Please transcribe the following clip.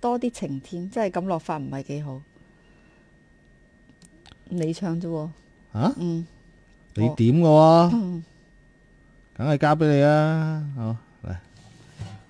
多啲晴天，即係咁落法唔係幾好。你唱啫喎。 啊？ 嗯， 你我點嘅喎？梗係交俾你啦。好嚟。